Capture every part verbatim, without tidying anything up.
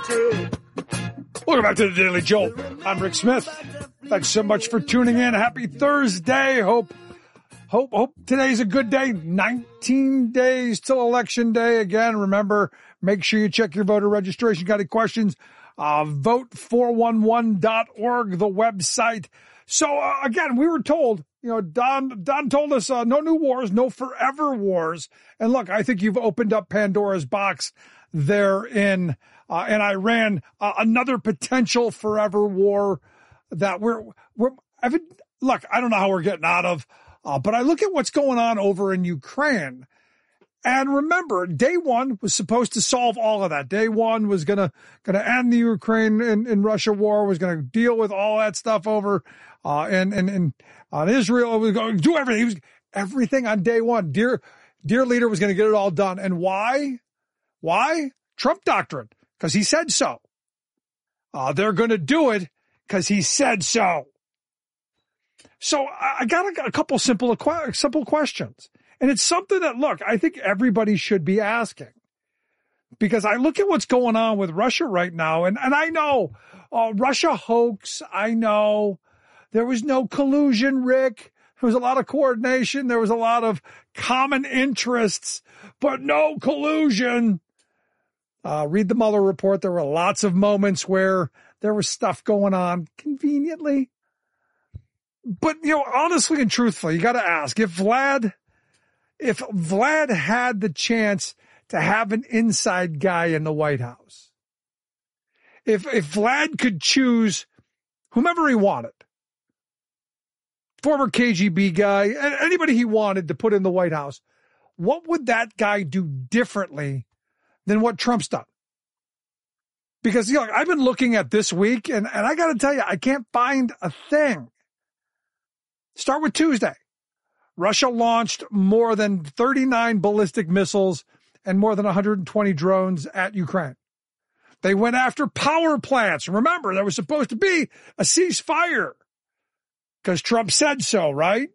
Welcome back to the Daily Jolt. I'm Rick Smith. Thanks so much for tuning in. Happy Thursday. Hope, hope, hope today's a good day. nineteen days till election day. Again, remember, make sure you check your voter registration. Got any questions? Uh, vote four one one dot org, the website. So uh, again, we were told, you know, Don, Don told us, uh, no new wars, no forever wars. And look, I think you've opened up Pandora's box there in, uh, in Iran, uh, another potential forever war that we're, we're, I've, look, I don't know how we're getting out of, uh, but I look at what's going on over in Ukraine. And remember, day one was supposed to solve all of that. Day one was gonna gonna end the Ukraine and, and Russia war. Was gonna deal with all that stuff over, uh, and and and on Israel. It was going to do everything. It was everything on day one. Dear dear leader was going to get it all done. And why? Why? Trump doctrine, because he said so. Uh, they're going to do it because he said so. So I got a, a couple simple simple questions. And it's something that, look, I think everybody should be asking, because I look at what's going on with Russia right now. And, and I know uh, Russia hoax. I know there was no collusion, Rick. There was a lot of coordination. There was a lot of common interests, but no collusion. Uh, read the Mueller report. There were lots of moments where there was stuff going on conveniently. But, you know, honestly and truthfully, you got to ask if Vlad... If Vlad had the chance to have an inside guy in the White House, if if Vlad could choose whomever he wanted, former K G B guy, anybody he wanted to put in the White House, what would that guy do differently than what Trump's done? Because, you know, I've been looking at this week, and, and I got to tell you, I can't find a thing. Start with Tuesday. Russia launched more than thirty-nine ballistic missiles and more than one hundred twenty drones at Ukraine. They went after power plants. Remember, there was supposed to be a ceasefire because Trump said so, right?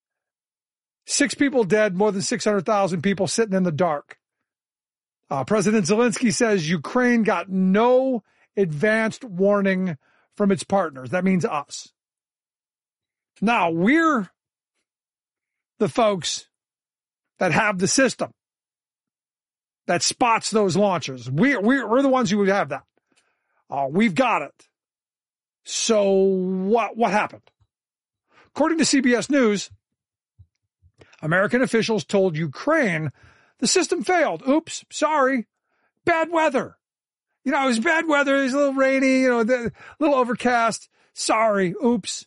Six people dead, more than six hundred thousand people sitting in the dark. Uh, President Zelensky says Ukraine got no advanced warning from its partners. That means us. Now, we're the folks that have the system that spots those launchers. We're, we're, we're the ones who would have that. Uh, we've got it. So what, what happened? According to C B S News, American officials told Ukraine the system failed. Oops, sorry. Bad weather. You know, it was bad weather. It was a little rainy, you know, a little overcast. Sorry. Oops.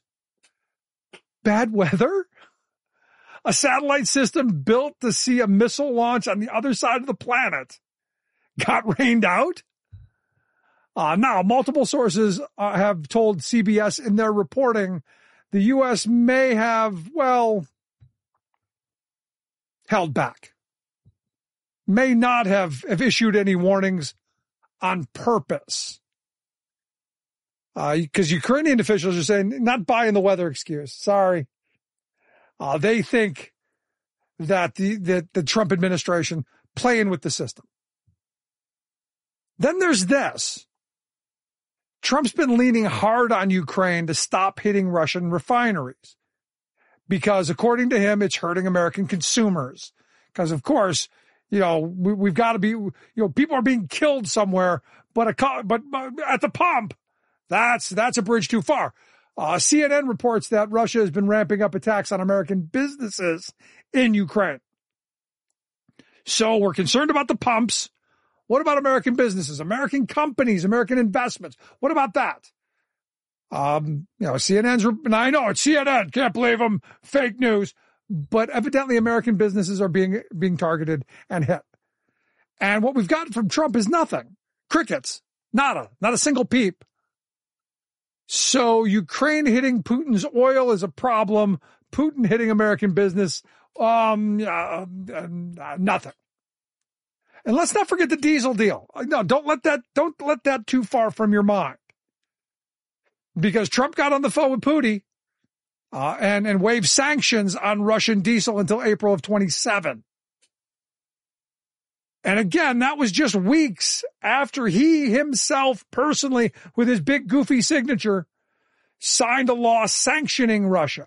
Bad weather? A satellite system built to see a missile launch on the other side of the planet got rained out? Uh, now, multiple sources uh, have told C B S in their reporting the U S may have, well, held back. May not have, have issued any warnings on purpose. Because uh, Ukrainian officials are saying, not buying the weather excuse. Sorry. Uh, they think that the, the, the Trump administration playing with the system. Then there's this. Trump's been leaning hard on Ukraine to stop hitting Russian refineries because, according to him, it's hurting American consumers. Because, of course, you know, we, we've got to be, you know, people are being killed somewhere, but a, but, but at the pump, that's, that's a bridge too far. Uh, C N N reports that Russia has been ramping up attacks on American businesses in Ukraine. So we're concerned about the pumps. What about American businesses, American companies, American investments? What about that? Um, you know, C N N's, and I know it's C N N, can't believe them, fake news, but evidently American businesses are being, being targeted and hit. And what we've gotten from Trump is nothing. Crickets. Nada. Not a single peep. So Ukraine hitting Putin's oil is a problem. Putin hitting American business, um, uh, uh, nothing. And let's not forget the diesel deal. No, don't let that, don't let that too far from your mind. Because Trump got on the phone with Putin, uh, and, and waived sanctions on Russian diesel until April of twenty-seven. And again, that was just weeks after he himself personally, with his big goofy signature, signed a law sanctioning Russia.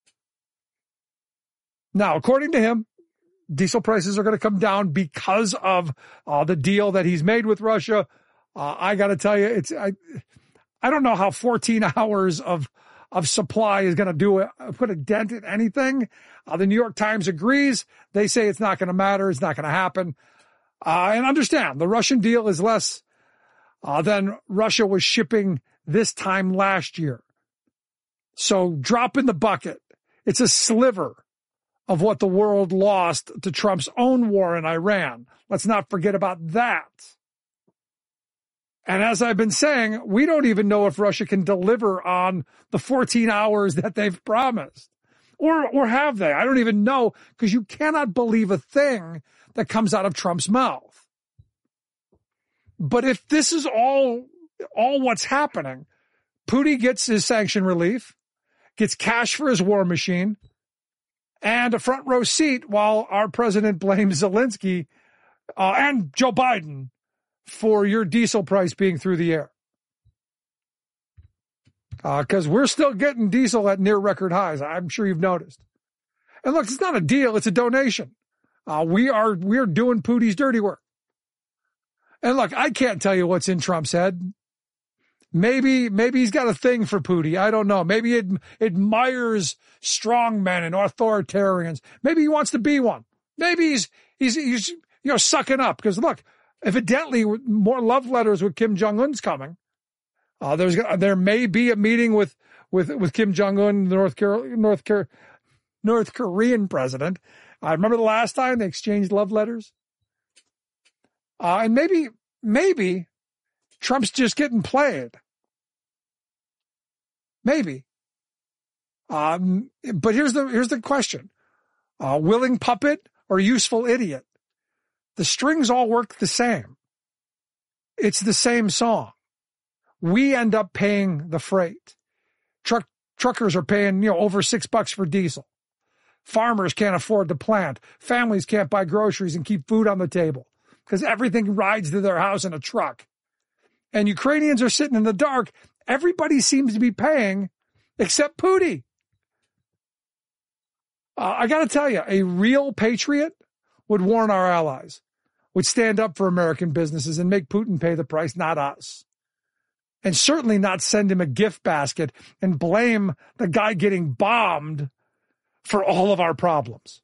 Now, according to him, diesel prices are going to come down because of uh, the deal that he's made with Russia. Uh, I got to tell you, it's I, I don't know how fourteen hours of of supply is going to do it, put a dent in anything. Uh, the New York Times agrees. They say it's not going to matter. It's not going to happen. Uh, and understand, the Russian deal is less uh, than Russia was shipping this time last year. So drop in the bucket. It's a sliver of what the world lost to Trump's own war in Iran. Let's not forget about that. And as I've been saying, we don't even know if Russia can deliver on the fourteen hours that they've promised. Or, or have they? I don't even know, because you cannot believe a thing that comes out of Trump's mouth. But if this is all, all what's happening, Putin gets his sanction relief, gets cash for his war machine, and a front row seat while our president blames Zelensky uh, and Joe Biden for your diesel price being through the air. Because uh, we're still getting diesel at near record highs. I'm sure you've noticed. And look, it's not a deal. It's a donation. Uh, we are, we're doing Putin's dirty work. And look, I can't tell you what's in Trump's head. Maybe, maybe he's got a thing for Putin. I don't know. Maybe he ad- admires strong men and authoritarians. Maybe he wants to be one. Maybe he's, he's, he's, you know, sucking up. Because look, evidently more love letters with Kim Jong-un's coming. Uh, there's, there may be a meeting with, with, with Kim Jong-un, the North, North, North Korean president. I remember the last time they exchanged love letters. Uh, and maybe, maybe Trump's just getting played. Maybe. Um, but here's the, here's the question. Uh, willing puppet or useful idiot? The strings all work the same. It's the same song. We end up paying the freight. Truck, truckers are paying, you know, over six bucks for diesel. Farmers can't afford to plant. Families can't buy groceries and keep food on the table because everything rides to their house in a truck. And Ukrainians are sitting in the dark. Everybody seems to be paying except Putin. Uh, I got to tell you, a real patriot would warn our allies, would stand up for American businesses and make Putin pay the price, not us. And certainly not send him a gift basket and blame the guy getting bombed for all of our problems.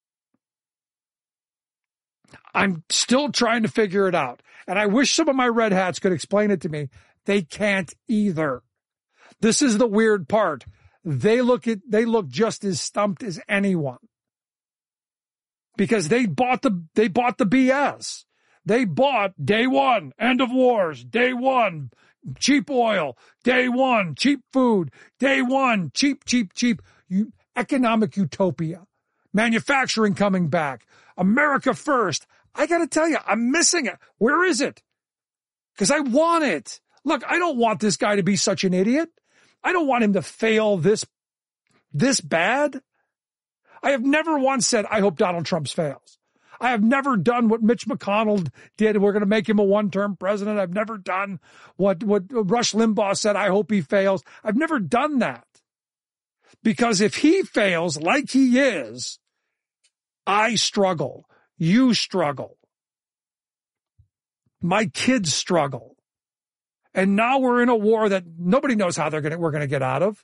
I'm still trying to figure it out. And I wish some of my red hats could explain it to me. They can't either. This is the weird part. They look at, they look just as stumped as anyone. Because they bought the, they bought the B S. They bought day one, end of wars, day one, cheap oil, day one, cheap food, day one, cheap, cheap, cheap, you, economic utopia, manufacturing coming back, America first. I got to tell you, I'm missing it. Where is it? Because I want it. Look, I don't want this guy to be such an idiot. I don't want him to fail this, this bad. I have never once said, I hope Donald Trump fails. I have never done what Mitch McConnell did. We're going to make him a one-term president. I've never done what, what Rush Limbaugh said. I hope he fails. I've never done that. Because if he fails like he is, I struggle. You struggle. My kids struggle. And now we're in a war that nobody knows how they're going to, we're going to get out of.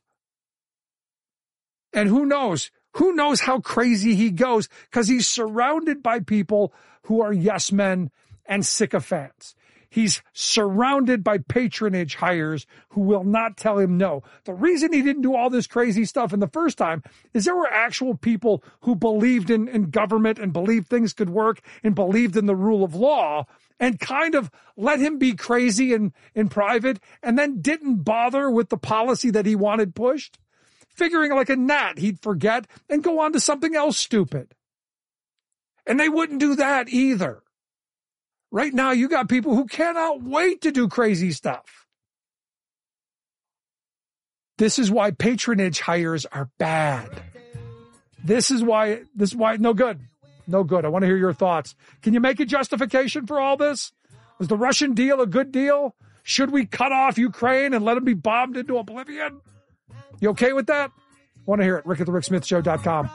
And who knows? Who knows how crazy he goes? Because he's surrounded by people who are yes men and sycophants. He's surrounded by patronage hires who will not tell him no. The reason he didn't do all this crazy stuff in the first time is there were actual people who believed in, in government and believed things could work and believed in the rule of law and kind of let him be crazy in, in private and then didn't bother with the policy that he wanted pushed, figuring like a gnat he'd forget and go on to something else stupid. And they wouldn't do that either. Right now, you got people who cannot wait to do crazy stuff. This is why patronage hires are bad. This is why, this is why, no good. No good. I want to hear your thoughts. Can you make a justification for all this? Was the Russian deal a good deal? Should we cut off Ukraine and let them be bombed into oblivion? You okay with that? I want to hear it. Rick at the Rick Smith Show dot com.